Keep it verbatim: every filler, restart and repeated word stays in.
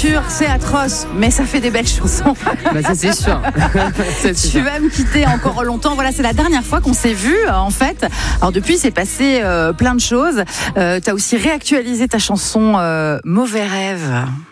sûr, c'est atroce, mais ça fait des belles chansons. Bah ça c'est sûr. c'est Tu sûr. vas me quitter encore longtemps. Voilà, c'est la dernière fois qu'on s'est vu euh, en fait. Alors depuis, c'est passé euh, plein de choses. Euh, tu as aussi réactualisé ta chanson euh, Mauvais rêve.